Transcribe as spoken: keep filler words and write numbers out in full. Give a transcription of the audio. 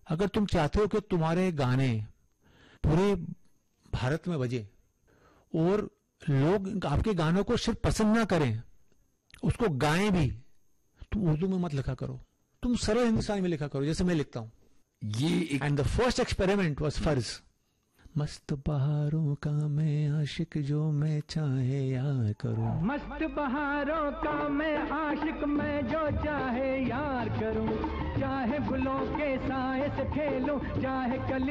अगर तुम चाहते हो कि तुम्हारे गाने पूरे भारत में बजे और लोग आपके गानों को सिर्फ पसंद ना करें, उसको गाएं भी, तुम उर्दू में मत लिखा करो, तुम सरल हिंदुस्तानी में लिखा करो जैसे मैं लिखता हूं. ये and the first experiment was फर्ज. मस्त बहारों का मैं आशिक जो मैं चाहे यार करूं. मस्त बहारों का मैं आशिक मैं जो चाहे यार करूं. चाहे गुलों के साए से खेलूं, चाहे कली